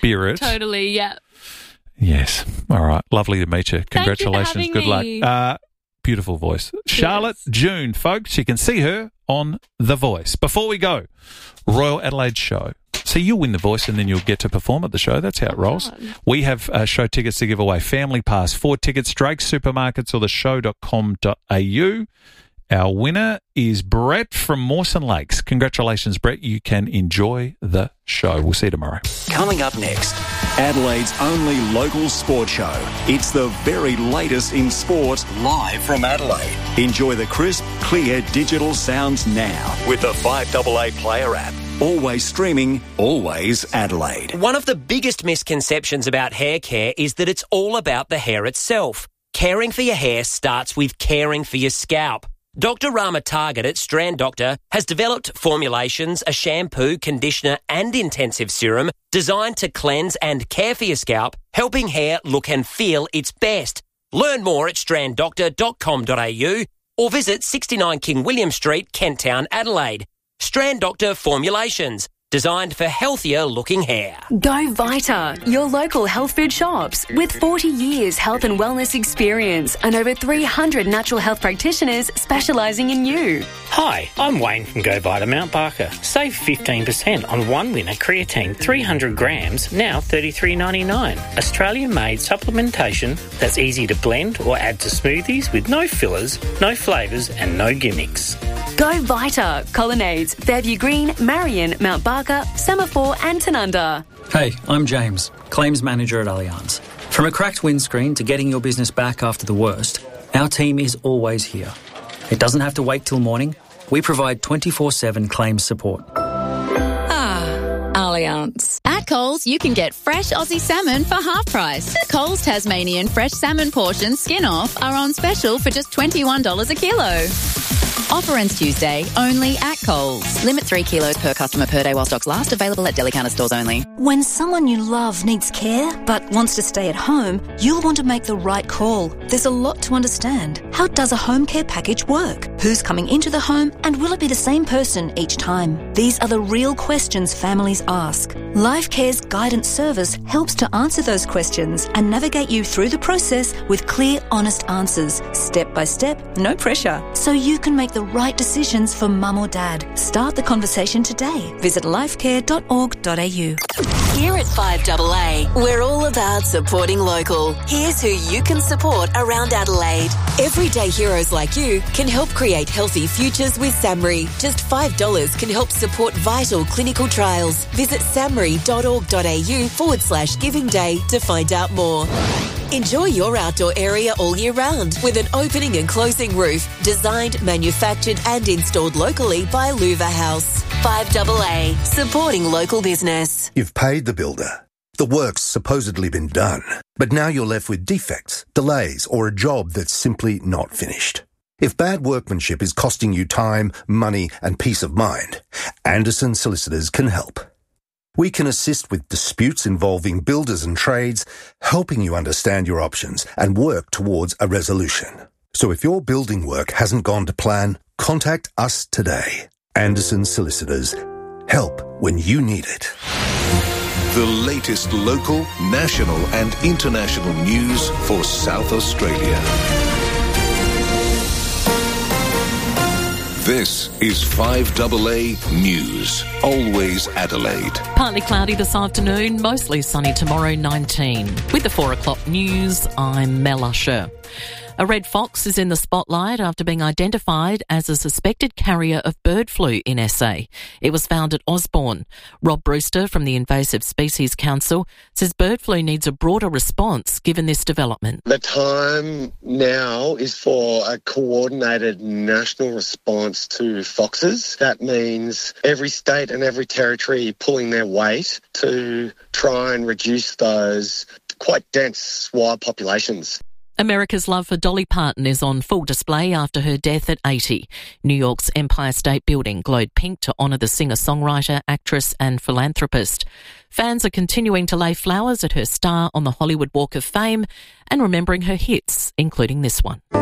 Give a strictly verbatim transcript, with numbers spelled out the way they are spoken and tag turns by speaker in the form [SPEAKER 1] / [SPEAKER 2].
[SPEAKER 1] spirit.
[SPEAKER 2] Totally, yeah.
[SPEAKER 1] Yes. All right. Lovely to meet you. Congratulations.
[SPEAKER 2] Thank you for having
[SPEAKER 1] Good
[SPEAKER 2] me.
[SPEAKER 1] luck. Uh, beautiful voice. Charlotte June, folks. You can see her on The Voice. Before we go, Royal Adelaide show. So you'll win The Voice and then you'll get to perform at the show. That's how it rolls. We have uh, show tickets to give away. Family Pass, four tickets, Drake's Supermarkets or the show dot com dot a u. Our winner is Brett from Mawson Lakes. Congratulations, Brett. You can enjoy the show. We'll see you tomorrow.
[SPEAKER 3] Coming up next, Adelaide's only local sports show. It's the very latest in sport, live from Adelaide. Enjoy the crisp, clear digital sounds now with the five A A Player app. Always streaming, always Adelaide.
[SPEAKER 4] One of the biggest misconceptions about hair care is that it's all about the hair itself. Caring for your hair starts with caring for your scalp. Doctor Rama Target at Strand Doctor has developed formulations, a shampoo, conditioner and intensive serum designed to cleanse and care for your scalp, helping hair look and feel its best. Learn more at strand doctor dot com dot a u or visit sixty-nine King William Street, Kent Town, Adelaide. Strand Doctor Formulations, designed for healthier looking hair.
[SPEAKER 5] Go Vita, your local health food shops. With forty years health and wellness experience and over three hundred natural health practitioners specialising in you.
[SPEAKER 6] Hi, I'm Wayne from Go Vita Mount Barker. Save fifteen percent on one winner creatine three hundred grams, now thirty-three ninety-nine. Australian-made supplementation that's easy to blend or add to smoothies with no fillers, no flavours and no gimmicks.
[SPEAKER 5] Go Vita, Colonnades, Fairview Green, Marion, Mount Barker, Semaphore and Tanunda.
[SPEAKER 7] Hey, I'm James, Claims Manager at Allianz. From a cracked windscreen to getting your business back after the worst, our team is always here. It doesn't have to wait till morning. We provide twenty-four seven claims support.
[SPEAKER 8] Ah, Allianz. At Coles, you can get fresh Aussie salmon for half price. Coles Tasmanian fresh salmon portions skin off are on special for just twenty-one dollars a kilo. Offer ends Tuesday, only at Coles. Limit three kilos per customer per day while stocks last. Available at Deli Counter stores only.
[SPEAKER 9] When someone you love needs care but wants to stay at home, you'll want to make the right call. There's a lot to understand. How does a home care package work? Who's coming into the home and will it be the same person each time? These are the real questions families ask. LifeCare's guidance service helps to answer those questions and navigate you through the process with clear, honest answers, step by step, no pressure, so you can make the right decisions for mum or dad. Start the conversation today. Visit lifecare dot org dot a u.
[SPEAKER 10] Here at five A A, we're all about supporting local. Here's who you can support around Adelaide. Everyday heroes like you can help create healthy futures with SAMRI. Just five dollars can help support vital clinical trials. Visit samri dot org dot a u forward slash giving day to find out more. Enjoy your outdoor area all year round with an opening and closing roof designed, manufactured and installed locally by Luva House. five A A, supporting local business.
[SPEAKER 11] You've paid the builder. The work's supposedly been done, but now you're left with defects, delays or a job that's simply not finished. If bad workmanship is costing you time, money and peace of mind, Anderson Solicitors can help. We can assist with disputes involving builders and trades, helping you understand your options and work towards a resolution. So if your building work hasn't gone to plan, contact us today. Anderson Solicitors. Help when you need it.
[SPEAKER 12] The latest local, national and international news for South Australia. This is five A A News. Always Adelaide.
[SPEAKER 2] Partly cloudy this afternoon, mostly sunny tomorrow, nineteen. With the four o'clock news, I'm Mel Usher. A red fox is in the spotlight after being identified as a suspected carrier of bird flu in S A. It was found at Osborne. Rob Brewster from the Invasive Species Council says bird flu needs a broader response given this development.
[SPEAKER 13] The time now is for a coordinated national response to foxes. That means every state and every territory pulling their weight to try and reduce those quite dense wild populations.
[SPEAKER 2] America's love for Dolly Parton is on full display after her death at eighty. New York's Empire State Building glowed pink to honour the singer-songwriter, actress and philanthropist. Fans are continuing to lay flowers at her star on the Hollywood Walk of Fame and remembering her hits, including this one.